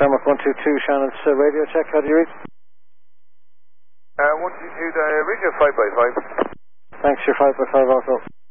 Shamrock 122, Shannon's radio check, how do you read? 122, the radio 5x5. Thanks, you're 5x5 also.